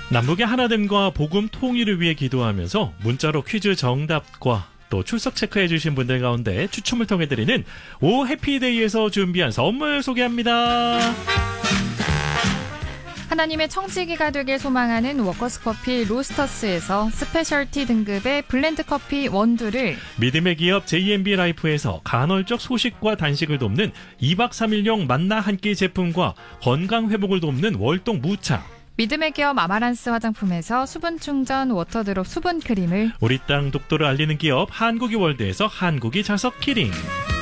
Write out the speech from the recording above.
남북의 하나됨과 복음 통일을 위해 기도하면서 문자로 퀴즈 정답과 또 출석 체크해 주신 분들 가운데 추첨을 통해 드리는 오 해피데이에서 준비한 선물 소개합니다. 하나님의 청지기가 되길 소망하는 워커스커피 로스터스에서 스페셜티 등급의 블렌드 커피 원두를, 믿음의 기업 JMB 라이프에서 간헐적 소식과 단식을 돕는 2박 3일용 만나 한 끼 제품과 건강 회복을 돕는 월동 무차, 믿음의 기업 아마란스 화장품에서 수분 충전 워터드롭 수분 크림을, 우리 땅 독도를 알리는 기업 한국이 월드에서 한국이 자석 키링,